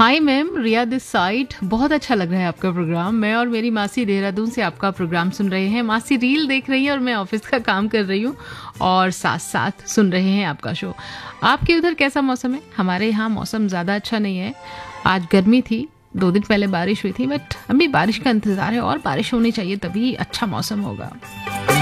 Hi ma'am, Riya this side. बहुत अच्छा लग रहा है आपका प्रोग्राम। मैं और मेरी मासी देहरादून से आपका प्रोग्राम सुन रहे हैं। मासी रील देख रही है और मैं ऑफिस का काम कर रही हूँ और साथ साथ सुन रहे हैं आपका शो। आपके उधर कैसा मौसम है? हमारे यहाँ मौसम ज़्यादा अच्छा नहीं है। आज गर्मी थी, 2 दिन पहले बारिश हुई थी, बट अभी बारिश का इंतज़ार है और बारिश होनी चाहिए, तभी अच्छा मौसम होगा।